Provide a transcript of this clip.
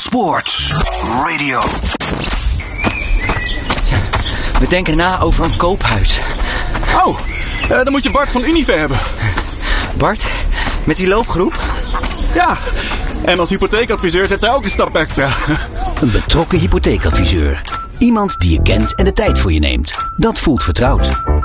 Sports Radio. We denken na over een koophuis. Oh, dan moet je Bart van Unive hebben. Bart, met die loopgroep? Ja, en als hypotheekadviseur zet hij ook een stap extra. Een betrokken hypotheekadviseur. Iemand die je kent en de tijd voor je neemt. Dat voelt vertrouwd.